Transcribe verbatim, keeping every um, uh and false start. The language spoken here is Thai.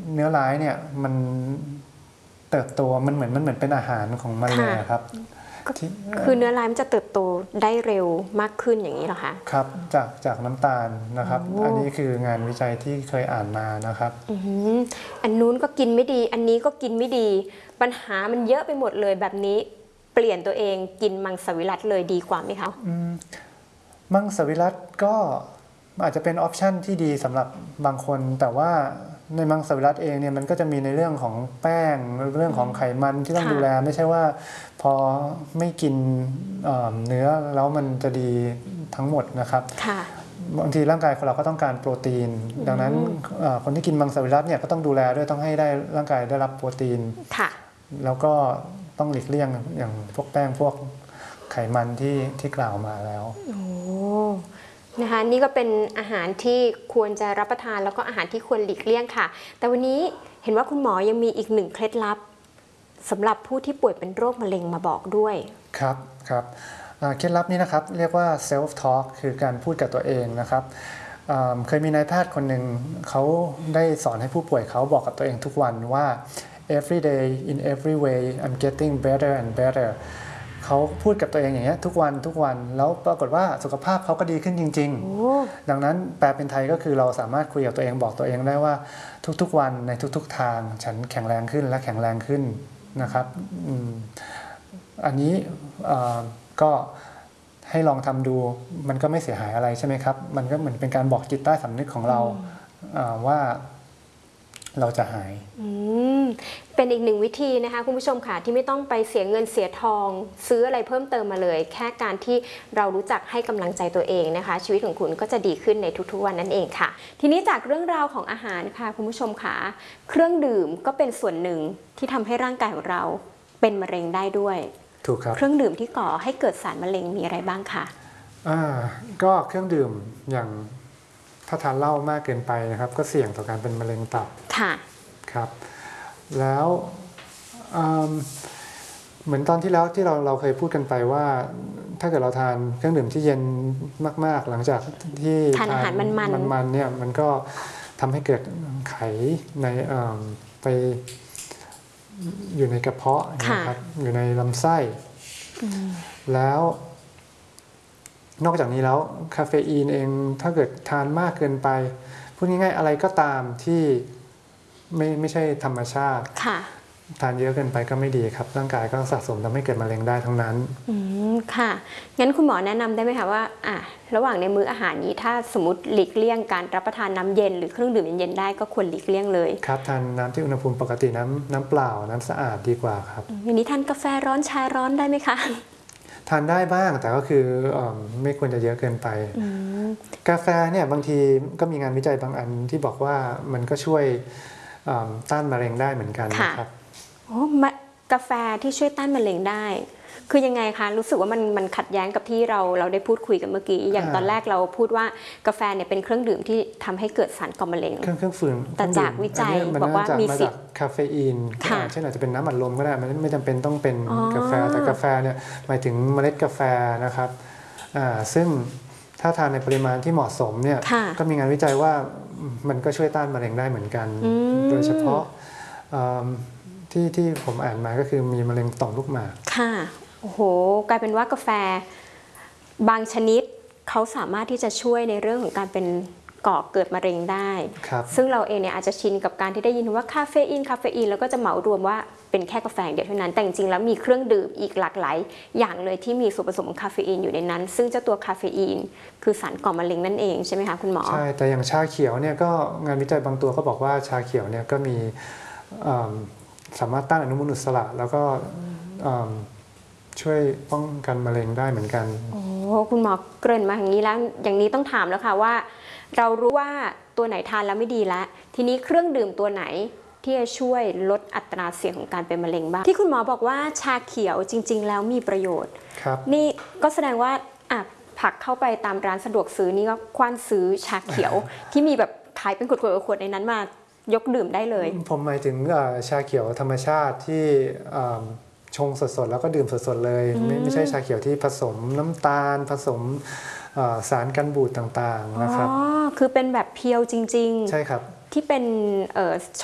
เนื้อร้ายเนี่ยมันเติบโตมันเหมือนมันเหมือนเป็นอาหารของมันเลยครับคือเนื้อร้ายมันจะเติบโตได้เร็วมากขึ้นอย่างนี้เหรอคะครับจากจากน้ำตาลนะครับอันนี้คืองานวิจัยที่เคยอ่านมานะครับอันนู้นก็กินไม่ดีอันนี้ก็กินไม่ดีปัญหามันเยอะไปหมดเลยแบบนี้เปลี่ยนตัวเองกินมังสวิรัติเลยดีกว่าไหมคะมังสวิรัติก็อาจจะเป็นออปชันที่ดีสำหรับบางคนแต่ว่าในมังสวิรัติเองเนี่ยมันก็จะมีในเรื่องของแป้งเรื่องของไขมันที่ต้องดูแลไม่ใช่ว่าพอไม่กินเนื้อแล้วมันจะดีทั้งหมดนะครับบางทีร่างกายของเราก็ต้องการโปรตีนดังนั้นคนที่กินมังสวิรัติเนี่ยก็ต้องดูแลด้วยต้องให้ได้ร่างกายได้รับโปรตีนแล้วก็ต้องหลีกเลี่ยงอย่างพวกแป้งพวกไขมันที่ที่กล่าวมาแล้วโอ้นะคะนี่ก็เป็นอาหารที่ควรจะรับประทานแล้วก็อาหารที่ควรหลีกเลี่ยงค่ะแต่วันนี้เห็นว่าคุณหมอยังมีอีกหนึ่งเคล็ดลับสำหรับผู้ที่ป่วยเป็นโรคมะเร็งมาบอกด้วยครับครับเคล็ดลับนี้นะครับเรียกว่า self talk คือการพูดกับตัวเองนะครับเคยมีนายแพทย์คนหนึ่งเขาได้สอนให้ผู้ป่วยเขาบอกกับตัวเองทุกวันว่า every day in every way I'm getting better and betterเขาพูดกับตัวเองอย่างเงี้ยทุกวันทุกวันแล้วปรากฏว่าสุขภาพเขาก็ดีขึ้นจริงๆดังนั้นแปลเป็นไทยก็คือเราสามารถคุยกับตัวเองบอกตัวเองได้ว่าทุกๆวันในทุกๆทางฉันแข็งแรงขึ้นและแข็งแรงขึ้นนะครับอันนี้ก็ให้ลองทำดูมันก็ไม่เสียหายอะไรใช่ไหมครับมันก็เหมือนเป็นการบอกจิตใต้สำนึกของเราว่าเราจะหายเป็นอีกหนึ่งวิธีนะคะคุณผู้ชมค่ะที่ไม่ต้องไปเสียเงินเสียทองซื้ออะไรเพิ่มเติมมาเลยแค่การที่เรารู้จักให้กำลังใจตัวเองนะคะชีวิตของคุณก็จะดีขึ้นในทุกๆวันนั่นเองค่ะทีนี้จากเรื่องราวของอาหารค่ะคุณผู้ชมค่ะเครื่องดื่มก็เป็นส่วนหนึ่งที่ทำให้ร่างกายของเราเป็นมะเร็งได้ด้วยถูกครับเครื่องดื่มที่ก่อให้เกิดสารมะเร็งมีอะไรบ้างคะอ่าก็เครื่องดื่มอย่างถ้าทานเหล้ามากเกินไปนะครับก็เสี่ยงต่อการเป็นมะเร็งตับค่ะครับแล้วเหมือนตอนที่แล้วที่เราเราเคยพูดกันไปว่าถ้าเกิดเราทานเครื่องดื่มที่เย็นมากๆหลังจากที่ทานอาหารมันๆมันๆเนี่ยมันก็ทำให้เกิดไขในไปอยู่ในกระเพาะนะครับอยู่ในลำไส้แล้วนอกจากนี้แล้วคาเฟอีนเองถ้าเกิดทานมากเกินไปพูดง่ายๆอะไรก็ตามที่ไม่ไม่ใช่ธรรมชาติทานเยอะเกินไปก็ไม่ดีครับร่างกายก็สะสมทำให้เกิดมะเร็งได้ทั้งนั้นอืมค่ะงั้นคุณหมอแนะนำได้ไหมคะว่าอ่ะระหว่างในมื้ออาหารนี้ถ้าสมมติหลีกเลี่ยงการรับประทานน้ำเย็นหรือเครื่องดื่มเย็นๆได้ก็ควรหลีกเลี่ยงเลยครับทานน้ำที่อุณหภูมิปกติน้ำน้ำเปล่าน้ำสะอาดดีกว่าครับอย่างนี้ทานกาแฟร้อนชาร้อนได้ไหมคะทานได้บ้างแต่ก็คือไม่ควรจะเยอะเกินไปกาแฟเนี่ยบางทีก็มีงานวิจัยบางอันที่บอกว่ามันก็ช่วยต้านมะเร็งได้เหมือนกันนะครับโอ้กาแฟที่ช่วยต้านมะเร็งได้คือยังไงคะรู้สึกว่ามันมันขัดแย้งกับที่เราเราได้พูดคุยกันเมื่อกี้อย่างตอนแรกเราพูดว่ากาแฟเนี่ยเป็นเครื่องดื่มที่ทำให้เกิดสารก่อมะเร็งเครื่องเครื่องฝืนแต่จากวิจัยบอกว่ามีสิทธิ์คาเฟอีนเช่นอาจจะเป็นน้ำอัดลมก็ได้มันไม่จำเป็นต้องเป็นกาแฟแต่กาแฟเนี่ยหมายถึงเมล็ดกาแฟนะครับซึ่งถ้าทานในปริมาณที่เหมาะสมเนี่ยก็มีงานวิจัยว่ามันก็ช่วยต้านมะเร็งได้เหมือนกันโดยเฉพาะที่ที่ผมอ่านมาก็คือมีมะเร็งต่อมลูกหมากค่ะโอ้โหกลายเป็นว่ากาแฟบางชนิดเขาสามารถที่จะช่วยในเรื่องของการเป็นก่อเกิดมะเร็งได้ซึ่งเราเองเนี่ยอาจจะชินกับการที่ได้ยินว่าคาเฟอีนคาเฟอีนแล้วก็จะเหมารวมว่าเป็นแค่กาแฟเดียวเท่านั้นแต่จริงๆแล้วมีเครื่องดื่มอีกหลากหลายอย่างเลยที่มีส่วนผสมของคาเฟอีนอยู่ในนั้นซึ่งเจ้าตัวคาเฟอีนคือสารก่อมะเร็งนั่นเองใช่ไหมคะคุณหมอใช่แต่อย่างชาเขียวเนี่ยก็งานวิจัยบางตัวก็บอกว่าชาเขียวเนี่ยก็มีสามารถต้านอนุมูลอิสระแล้วก็ช่วยป้องกันมะเร็งได้เหมือนกันโอ้คุณหมอเกริ่นมาอย่างนี้แล้วอย่างนี้ต้องถามแล้วค่ะว่าเรารู้ว่าตัวไหนทานแล้วไม่ดีแล้วทีนี้เครื่องดื่มตัวไหนที่จะช่วยลดอัตราเสี่ยงของการเป็นมะเร็งบ้างที่คุณหมอบอกว่าชาเขียวจริงๆแล้วมีประโยชน์ครับนี่ก็แสดงว่าอ่ะผักเข้าไปตามร้านสะดวกซื้อนี่ก็คว้านซื้อชาเขียว ที่มีแบบขายเป็นขวดๆในนั้นมายกดื่มได้เลยผมหมายถึงชาเขียวธรรมชาติที่ชงสดๆแล้วก็ดื่มสดๆเลยไม่ไม่ใช่ชาเขียวที่ผสมน้ำตาลผสมสารกันบูดต่างๆนะครับอ๋อคือเป็นแบบเพียวจริงๆใช่ครับที่เป็นช